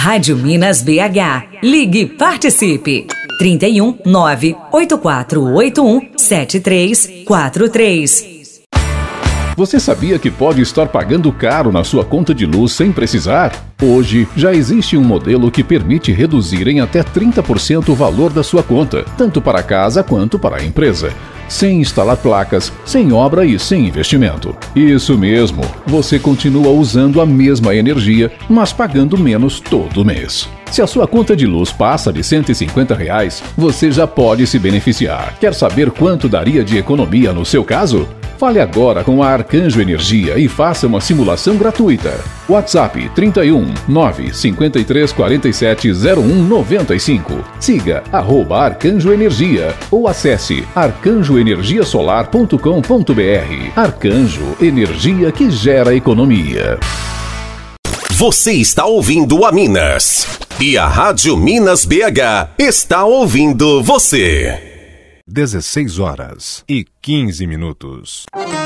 Rádio Minas BH. Ligue e participe. 31 98481 7343. Você sabia que pode estar pagando caro na sua conta de luz sem precisar? Hoje, já existe um modelo que permite reduzir em até 30% o valor da sua conta, tanto para a casa quanto para a empresa, sem instalar placas, sem obra e sem investimento. Isso mesmo, você continua usando a mesma energia, mas pagando menos todo mês. Se a sua conta de luz passa de R$150, você já pode se beneficiar. Quer saber quanto daria de economia no seu caso? Fale agora com a Arcanjo Energia e faça uma simulação gratuita. WhatsApp 31 953 47 0195. Siga @Arcanjo Energia ou acesse arcanjoenergiasolar.com.br. Arcanjo, energia que gera economia. Você está ouvindo a Minas. E a Rádio Minas BH está ouvindo você. 16 horas e 15 minutos.